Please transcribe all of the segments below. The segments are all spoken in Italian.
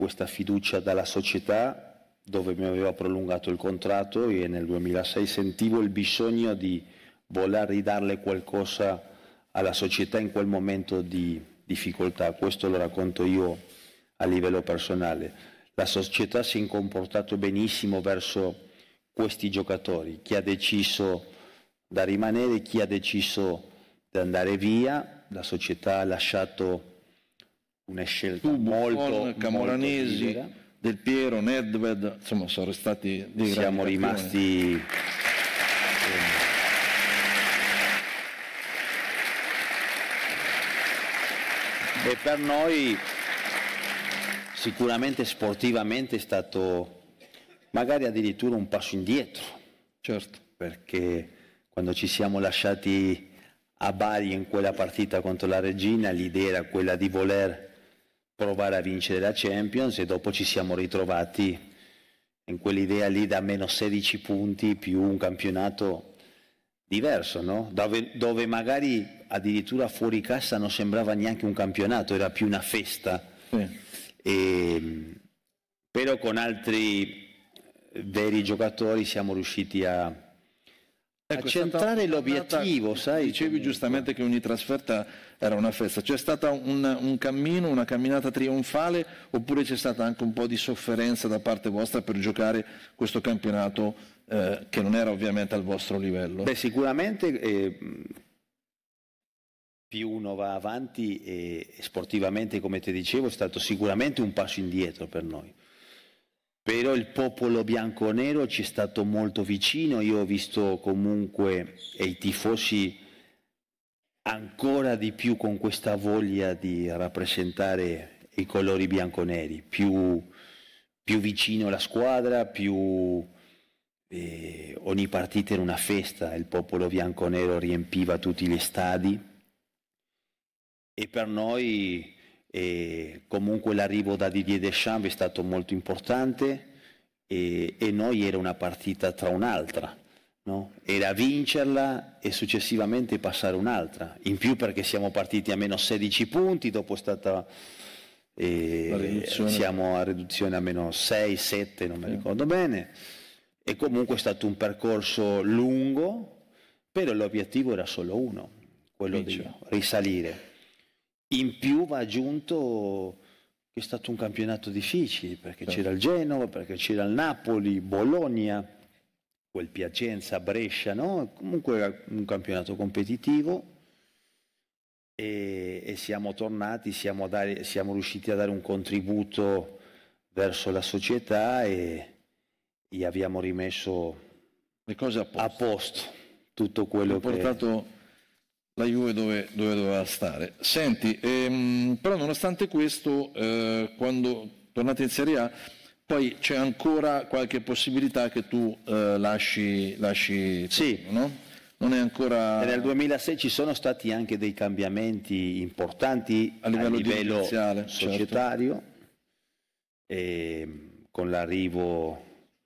questa fiducia dalla società, dove mi aveva prolungato il contratto, e nel 2006 sentivo il bisogno di voler ridarle qualcosa alla società in quel momento di difficoltà. Questo lo racconto io a livello personale. La società si è comportato benissimo verso questi giocatori, chi ha deciso da rimanere, chi ha deciso di andare via. La società ha lasciato una scelta molto Camoranesi, libera. Del Piero, Nedved, insomma sono restati dei grandi Siamo campioni. rimasti e per noi sicuramente sportivamente è stato magari addirittura un passo indietro, Certo. perché quando ci siamo lasciati a Bari in quella partita contro la Regina, l'idea era quella di voler provare a vincere la Champions, e dopo ci siamo ritrovati in quell'idea lì da meno 16 punti più un campionato diverso, no? Dove magari addirittura fuori casa non sembrava neanche un campionato, era più una festa. Sì. Però con altri veri giocatori siamo riusciti a centrare l'obiettivo, sai? Dicevi giustamente che ogni trasferta era una festa. C'è stata un cammino, una camminata trionfale, oppure c'è stata anche un po' di sofferenza da parte vostra per giocare questo campionato che non era ovviamente al vostro livello? Beh, sicuramente più uno va avanti, e sportivamente, come ti dicevo, è stato sicuramente un passo indietro per noi. Però il popolo bianconero ci è stato molto vicino. Io ho visto comunque, e i tifosi ancora di più, con questa voglia di rappresentare i colori bianconeri, più vicino alla squadra, più ogni partita era una festa, il popolo bianconero riempiva tutti gli stadi, e per noi comunque l'arrivo da Didier Deschamps è stato molto importante, e noi era una partita tra un'altra, no? Era vincerla e successivamente passare un'altra, in più perché siamo partiti a meno 16 punti, dopo è stata siamo a riduzione a meno 6, 7, non mi ricordo bene, e comunque è stato un percorso lungo, però l'obiettivo era solo uno, quello di risalire. In più va aggiunto che è stato un campionato difficile, perché c'era il Genova, perché c'era il Napoli, Bologna, quel Piacenza, Brescia, no? Comunque era un campionato competitivo, e siamo tornati, siamo riusciti a dare un contributo verso la società, e abbiamo rimesso le cose a posto. Tutto quello che ha portato la Juve dove doveva stare. Senti, però nonostante questo, quando tornate in Serie A, poi c'è ancora qualche possibilità che tu lasci sì, no? Non è ancora... Nel 2006 ci sono stati anche dei cambiamenti importanti a livello societario, e con l'arrivo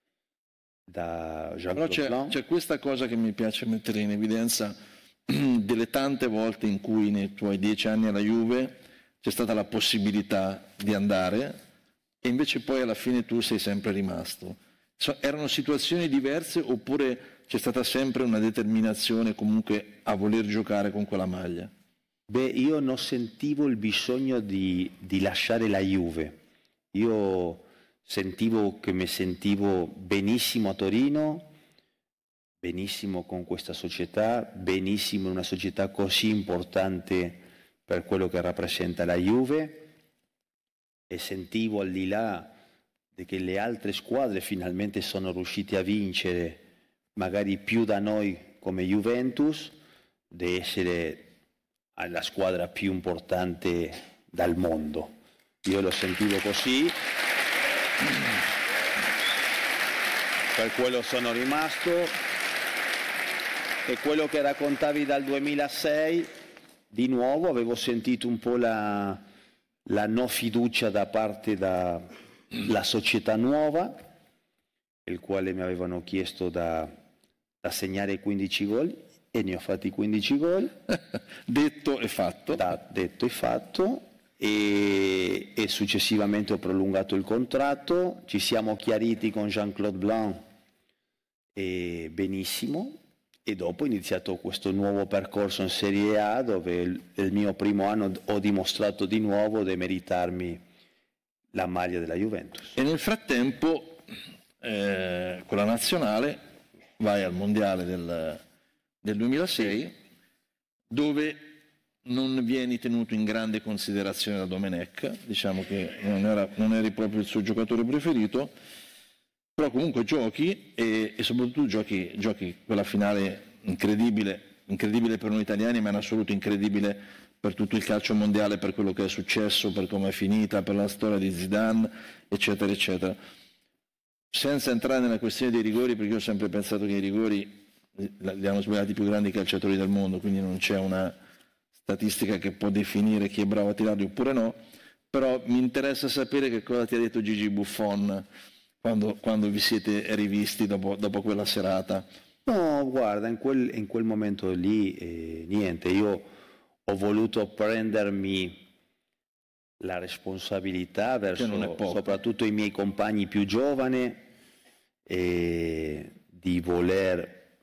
da Jean-Claude Però c'è questa cosa che mi piace mettere in evidenza, delle tante volte in cui nei tuoi 10 anni alla Juve c'è stata la possibilità di andare, e invece poi alla fine tu sei sempre rimasto. Erano situazioni diverse, oppure c'è stata sempre una determinazione comunque a voler giocare con quella maglia? Beh, io non sentivo il bisogno di lasciare la Juve. Io sentivo che mi sentivo benissimo a Torino, benissimo con questa società, benissimo in una società così importante per quello che rappresenta la Juve, e sentivo al di là che le altre squadre finalmente sono riuscite a vincere, magari più da noi come Juventus, di essere la squadra più importante dal mondo. Io lo sentivo così, per quello sono rimasto, e quello che raccontavi dal 2006, di nuovo avevo sentito un po' la no fiducia da parte della società nuova, il quale mi avevano chiesto da segnare 15 gol, e ne ho fatti 15 gol. Detto e fatto. Detto e fatto, e successivamente ho prolungato il contratto, ci siamo chiariti con Jean-Claude Blanc benissimo, e dopo ho iniziato questo nuovo percorso in Serie A, dove il mio primo anno ho dimostrato di nuovo di meritarmi la maglia della Juventus. E nel frattempo con la nazionale vai al mondiale del 2006, dove non vieni tenuto in grande considerazione da Domenech, diciamo che non eri proprio il suo giocatore preferito, però comunque giochi e soprattutto giochi quella finale incredibile per noi italiani, ma in assoluto incredibile per tutto il calcio mondiale, per quello che è successo, per come è finita, per la storia di Zidane, eccetera, eccetera. Senza entrare nella questione dei rigori, perché io ho sempre pensato che i rigori li hanno sbagliati i più grandi calciatori del mondo, quindi non c'è una statistica che può definire chi è bravo a tirarli oppure no, però mi interessa sapere che cosa ti ha detto Gigi Buffon quando vi siete rivisti dopo quella serata. No, guarda, in quel momento lì niente, io ho voluto prendermi la responsabilità verso soprattutto i miei compagni più giovani di voler,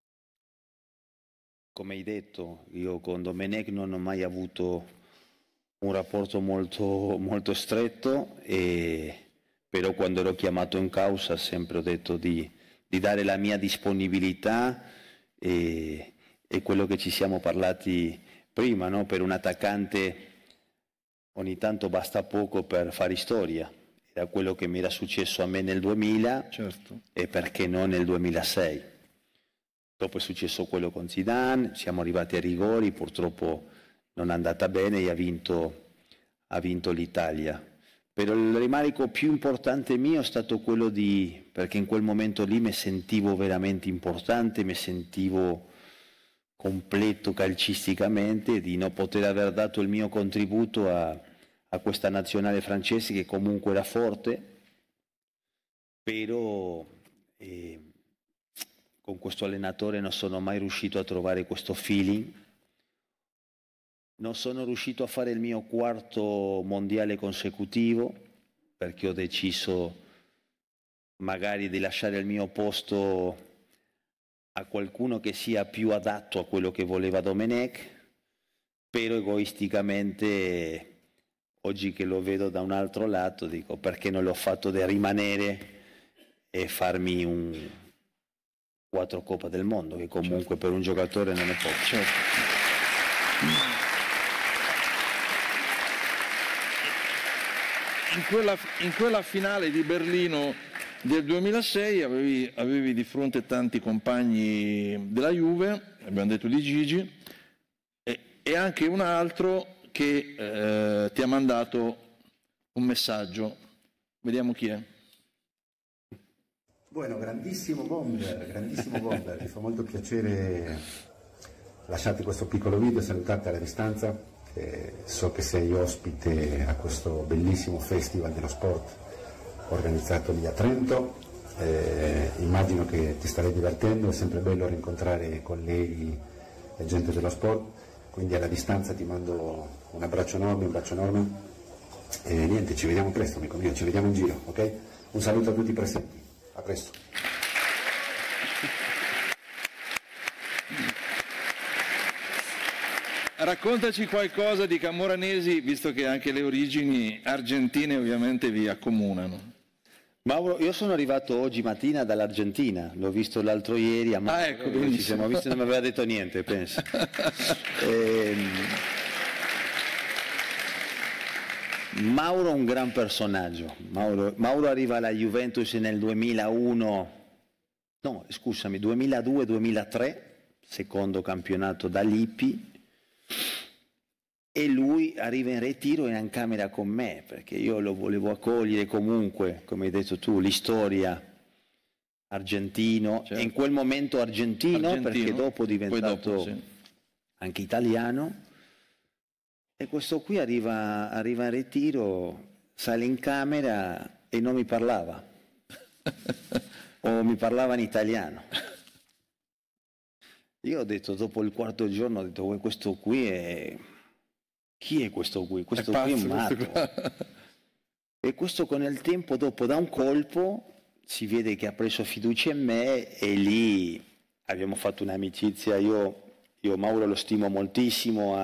come hai detto, io con Domenech non ho mai avuto un rapporto molto, molto stretto, però quando ero chiamato in causa sempre ho detto di dare la mia disponibilità e quello che ci siamo parlati prima, no? Per un attaccante ogni tanto basta poco per fare storia, era quello che mi era successo a me nel 2000, certo. E perché no nel 2006. Dopo è successo quello con Zidane, siamo arrivati ai rigori, purtroppo non è andata bene e ha vinto l'Italia. Però il rimarico più importante mio è stato quello perché in quel momento lì mi sentivo veramente importante, mi sentivo completo calcisticamente, di non poter aver dato il mio contributo a questa nazionale francese che comunque era forte, però con questo allenatore non sono mai riuscito a trovare questo feeling. Non sono riuscito a fare il mio quarto mondiale consecutivo perché ho deciso magari di lasciare il mio posto a qualcuno che sia più adatto a quello che voleva Domenech, però egoisticamente oggi che lo vedo da un altro lato dico perché non l'ho fatto di rimanere e farmi un 4 Coppa del Mondo, che comunque certo, per un giocatore non è poco. Certo. In quella finale di Berlino del 2006 avevi di fronte tanti compagni della Juve, abbiamo detto di Gigi, e anche un altro che ti ha mandato un messaggio. Vediamo chi è. Bueno, grandissimo bomber, mi fa molto piacere lasciarti questo piccolo video e salutarti alla distanza. So che sei ospite a questo bellissimo festival dello sport organizzato lì a Trento, immagino che ti starai divertendo, è sempre bello rincontrare colleghi e gente dello sport, quindi alla distanza ti mando un abbraccio enorme e niente, ci vediamo presto amico mio, ci vediamo in giro, ok? Un saluto a tutti i presenti, a presto. Raccontaci qualcosa di Camoranesi, visto che anche le origini argentine ovviamente vi accomunano. Mauro, io sono arrivato oggi mattina dall'Argentina, l'ho visto l'altro ieri a Mauro, ecco, ci siamo visti e non mi aveva detto niente, penso. Mauro è un gran personaggio, Mauro arriva alla Juventus nel 2002-2003, secondo campionato da Lippi, e lui arriva in ritiro in camera con me perché io lo volevo accogliere comunque, come hai detto tu, l'istoria argentino, certo. E in quel momento argentino perché dopo è diventato anche italiano, e questo qui arriva in ritiro, sale in camera e non mi parlava o mi parlava in italiano. Io ho detto dopo il quarto giorno, ho detto questo qui è chi è questo qui? Questo È qui è pazzo, un matto. E questo con il tempo, dopo da un colpo, si vede che ha preso fiducia in me e lì abbiamo fatto un'amicizia. Io Mauro lo stimo moltissimo.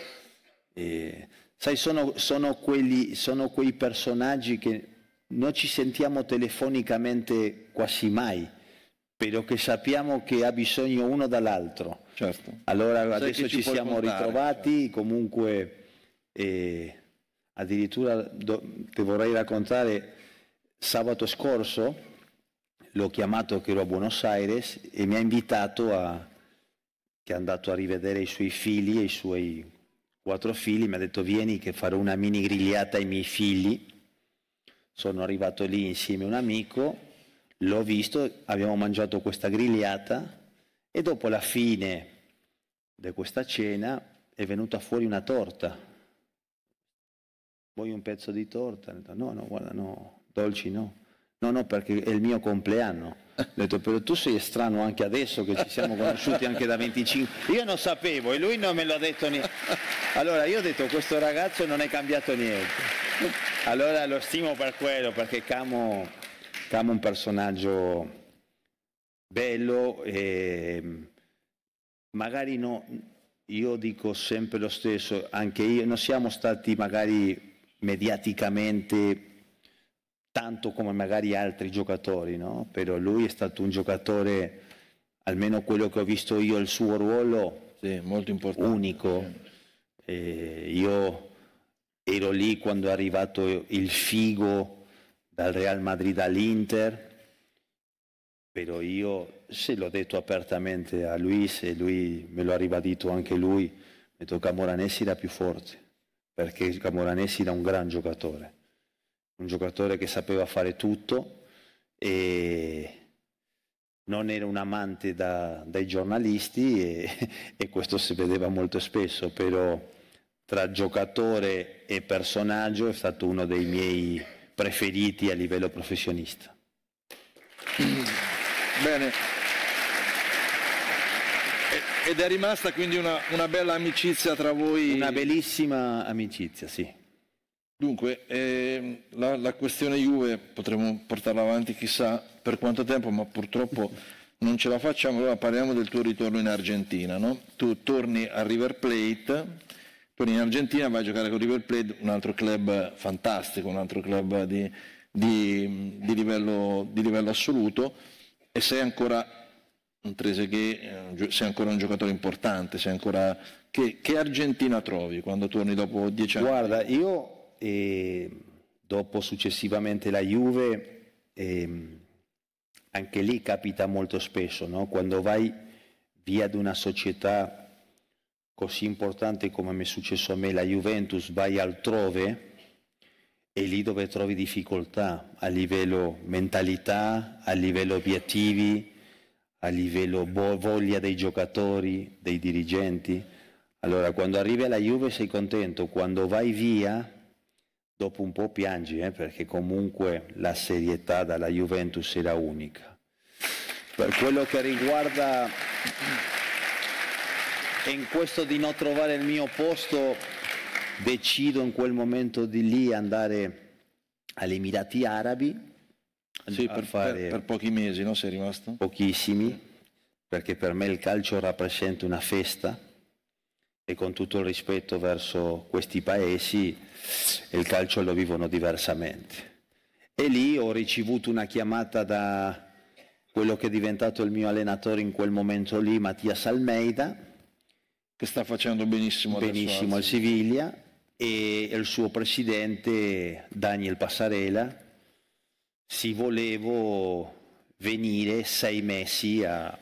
Sai, sono quei personaggi che non ci sentiamo telefonicamente quasi mai, però che sappiamo che ha bisogno uno dall'altro. Certo. Allora Sai adesso che ci puoi siamo contare, ritrovati, certo. comunque addirittura ti vorrei raccontare, sabato scorso l'ho chiamato che ero a Buenos Aires e mi ha invitato che è andato a rivedere i suoi figli e i suoi 4 figli, mi ha detto vieni che farò una mini grigliata ai miei figli. Sono arrivato lì insieme a un amico, l'ho visto, abbiamo mangiato questa grigliata e dopo la fine di questa cena è venuta fuori una torta. Vuoi un pezzo di torta? Ho detto, no, guarda, no, dolci no. No, perché è il mio compleanno. Ho detto, però tu sei strano anche adesso che ci siamo conosciuti anche da 25. Io non sapevo e lui non me l'ha detto niente. Allora io ho detto, questo ragazzo non è cambiato niente. Allora lo stimo per quello, perché Camo un personaggio bello e magari no, io dico sempre lo stesso, anche io, non siamo stati magari mediaticamente tanto come magari altri giocatori, no? Però lui è stato un giocatore, almeno quello che ho visto io, il suo ruolo Sì, molto importante. Unico. Io ero lì quando è arrivato il Figo dal Real Madrid all'Inter, però io se l'ho detto apertamente a Luis e lui me lo ha ribadito anche lui, mi ha detto Camoranesi era più forte, perché Camoranesi era un gran giocatore. Un giocatore che sapeva fare tutto e non era un amante dai giornalisti e questo si vedeva molto spesso, però tra giocatore e personaggio è stato uno dei miei preferiti a livello professionista. Bene. Ed è rimasta quindi una bella amicizia tra voi? Una bellissima amicizia, sì. Dunque, la questione Juve potremo portarla avanti chissà per quanto tempo, ma purtroppo non ce la facciamo. Allora parliamo del tuo ritorno in Argentina, no? Tu torni a River Plate, torni in Argentina, vai a giocare con River Plate, un altro club fantastico, un altro club di livello assoluto, e sei ancora un Trezeguet, sei ancora un giocatore importante, sei ancora... Che Argentina trovi quando torni dopo 10 anni? Guarda, io... E dopo successivamente la Juve, anche lì capita molto spesso, no? Quando vai via da una società così importante come mi è successo a me, la Juventus, vai altrove e lì dove trovi difficoltà a livello mentalità, a livello obiettivi, a livello voglia dei giocatori, dei dirigenti. Allora quando arrivi alla Juve sei contento, quando vai via dopo un po' piangi, perché comunque la serietà dalla Juventus era unica. Per quello che riguarda in questo di non trovare il mio posto, decido in quel momento di lì andare agli Emirati Arabi. Sì, per pochi mesi, no? Sei rimasto? Pochissimi, perché per me il calcio rappresenta una festa. E con tutto il rispetto verso questi paesi, il calcio lo vivono diversamente. E lì ho ricevuto una chiamata da quello che è diventato il mio allenatore in quel momento lì, Mattias Almeida, che sta facendo benissimo al Siviglia, e il suo presidente Daniel Passarella. Si volevo venire 6 mesi a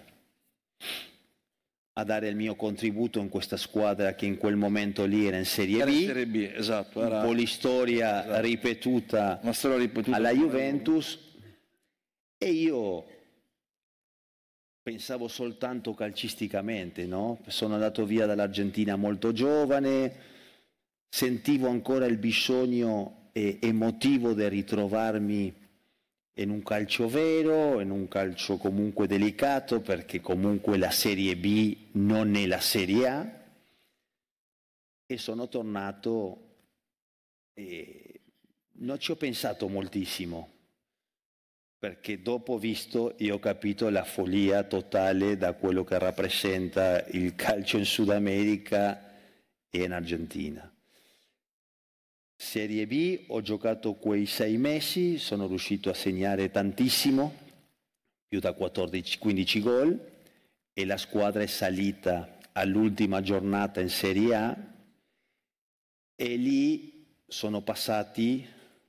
dare il mio contributo in questa squadra che in quel momento lì era in Serie B. Era in Serie B, esatto. Un po' l'istoria ripetuta alla Juventus, e io pensavo soltanto calcisticamente, no? Sono andato via dall'Argentina molto giovane, sentivo ancora il bisogno emotivo di ritrovarmi in un calcio vero, in un calcio comunque delicato, perché comunque la Serie B non è la Serie A, e sono tornato e non ci ho pensato moltissimo, perché dopo ho visto e ho capito la follia totale da quello che rappresenta il calcio in Sud America e in Argentina. Serie B, ho giocato quei 6 mesi, sono riuscito a segnare tantissimo, più da 14-15 gol, e la squadra è salita all'ultima giornata in Serie A e lì sono passati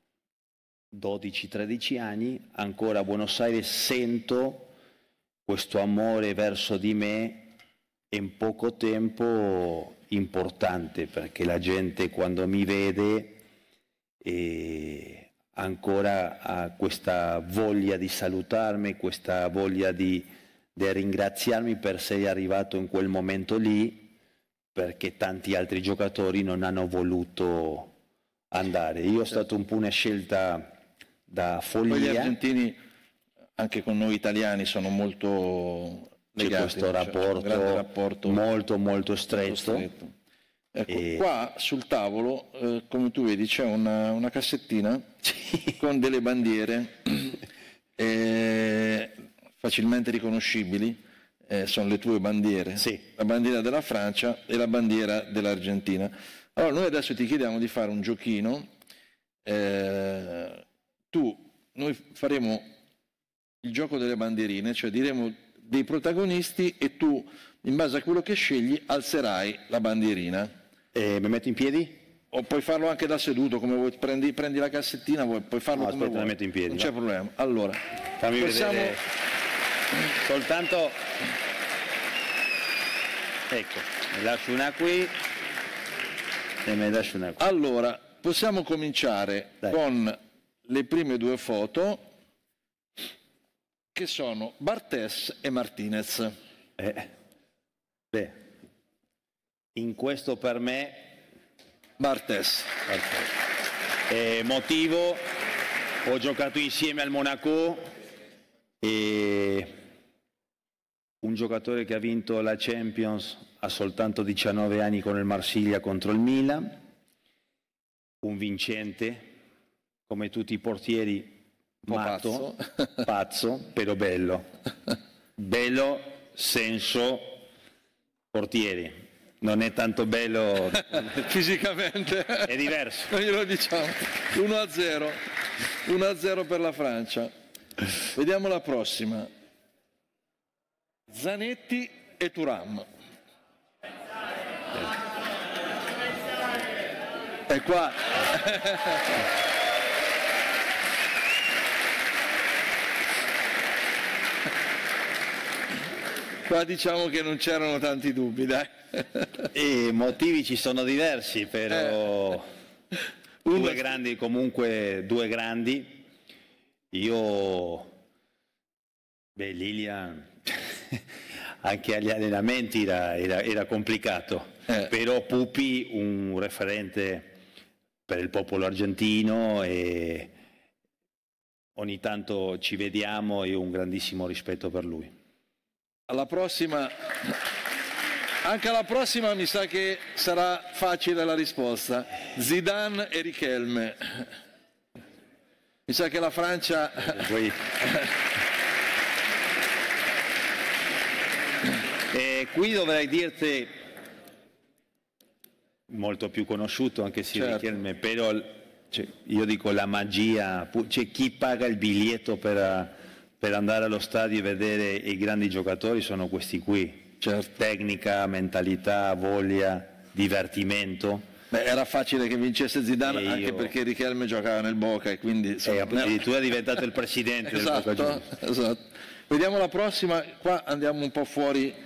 12-13 anni, ancora a Buenos Aires sento questo amore verso di me e in poco tempo importante, perché la gente quando mi vede ancora ha questa voglia di salutarmi, questa voglia di ringraziarmi per essere arrivato in quel momento lì, perché tanti altri giocatori non hanno voluto andare. Io ho stato un po' una scelta da follia. Poi gli argentini, anche con noi italiani, sono molto legati. C'è questo rapporto molto molto stretto. Ecco, qua sul tavolo, come tu vedi, c'è una cassettina con delle bandiere facilmente riconoscibili, sono le tue bandiere, sì. La bandiera della Francia e la bandiera dell'Argentina. Allora noi adesso ti chiediamo di fare un giochino, noi faremo il gioco delle bandierine, cioè diremo dei protagonisti e tu, in base a quello che scegli, alzerai la bandierina. Mi metto in piedi? O puoi farlo anche da seduto, come vuoi, prendi la cassettina, puoi farlo come vuoi. La metto in piedi. Non c'è problema. Allora, fammi vedere soltanto. Ecco, ne lascio una qui e me ne lascio una qui. Allora, possiamo cominciare con le prime 2 foto, che sono Barthès e Martinez. In questo per me Barthès. Motivo, ho giocato insieme al Monaco e un giocatore che ha vinto la Champions ha soltanto 19 anni con il Marsiglia contro il Milan, un vincente come tutti i portieri, matto, pazzo, però bello senso portiere. Non è tanto bello fisicamente, è diverso. Non glielo diciamo. 1-0 per la Francia. Vediamo la prossima. Zanetti e Thuram. E qua qua diciamo che non c'erano tanti dubbi, dai. E motivi ci sono diversi, però due grandi, comunque due grandi. Lilian anche agli allenamenti era complicato, però Pupi un referente per il popolo argentino e ogni tanto ci vediamo e ho un grandissimo rispetto per lui. Alla prossima, anche alla prossima mi sa che sarà facile la risposta. Zidane e Riquelme. Mi sa che la Francia... Qui dovrei dirti molto più conosciuto anche se certo. Riquelme, però io dico la magia, c'è chi paga il biglietto per andare allo stadio e vedere i grandi giocatori, sono questi qui, certo. Tecnica, mentalità, voglia, divertimento. Beh, era facile che vincesse Zidane anche perché Riquelme giocava nel Boca e quindi... addirittura è diventato il presidente del Boca Juniors. Esatto. Vediamo la prossima, qua andiamo un po' fuori...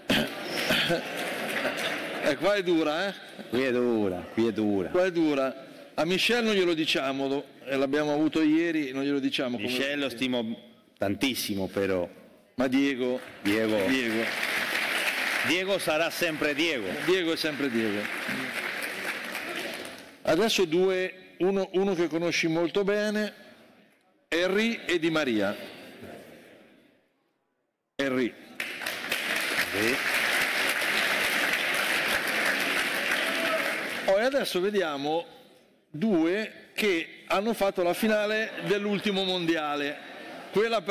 qua è dura, Qui è dura. Qua è dura. A Michel non glielo diciamo, l'abbiamo avuto ieri, non glielo diciamo. Michel lo stimo tantissimo, però. Ma Diego sarà sempre Diego. Diego è sempre Diego. Adesso uno che conosci molto bene, Henry e Di Maria. Henry. Poi adesso vediamo due che hanno fatto la finale dell'ultimo mondiale. Quella